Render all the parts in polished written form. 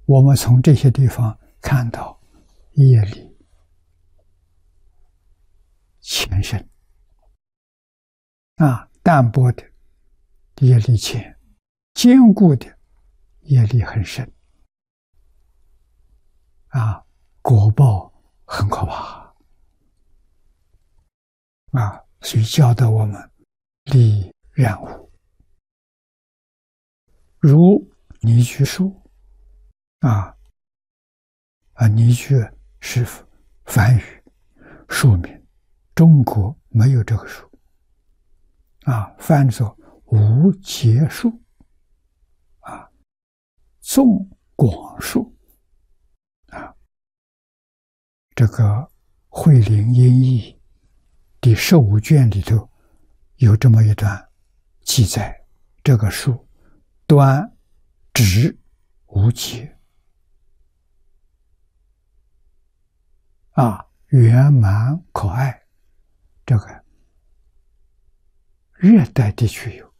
我们从这些地方看到业力浅深淡薄的业力浅，坚固的业力很深果报很可怕所以教导我们立然悟，如泥居树泥居是梵语树名，中国没有这个树翻作无结树纵广树这个慧灵音译第15卷里头有这么一段记载，这个树端直无结圆满可爱，这个热带地区有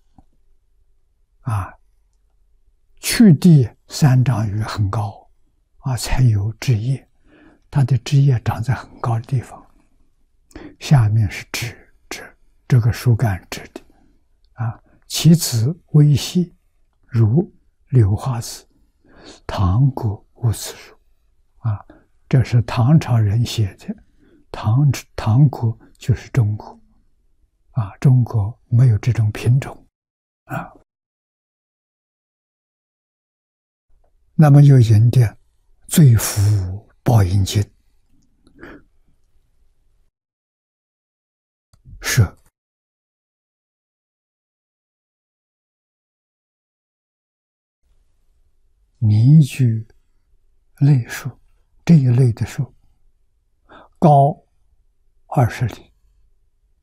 去地3丈余很高才有枝叶，它的枝叶长在很高的地方，下面是枝这个树干枝的其子微细，如柳花子，唐国无此树这是唐朝人写的，唐国就是中国中国没有这种品种那么就引的罪福报应经是泥居类树，这一类的树高20里